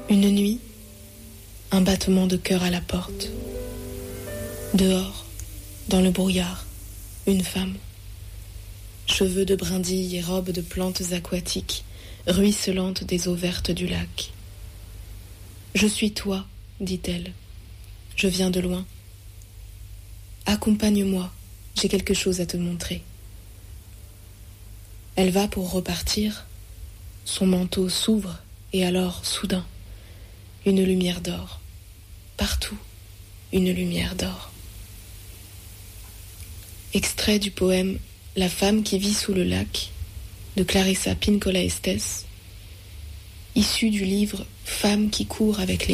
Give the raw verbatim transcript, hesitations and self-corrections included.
Une nuit, un battement de cœur à la porte. Dehors, dans le brouillard, une femme. Cheveux de brindilles et robe de plantes aquatiques, ruisselantes des eaux vertes du lac. « Je suis toi, dit-elle. Je viens de loin. Accompagne-moi, j'ai quelque chose à te montrer. » Elle va pour repartir. Son manteau s'ouvre et alors, soudain, une lumière d'or. Partout, une lumière d'or. Extrait du poème « La femme qui vit sous le lac » de Clarissa Pinkola Estés, issu du livre « Femme qui court avec les loups ».